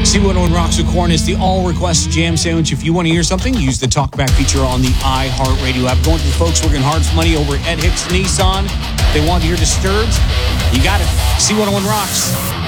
C101 Rocks with Corn is the all-request jam sandwich. If you want to hear something, use the Talkback feature on the iHeartRadio app. Going to the folks working hard for money over at Ed Hicks Nissan. If they want to hear Disturbed, you got it. C101 Rocks.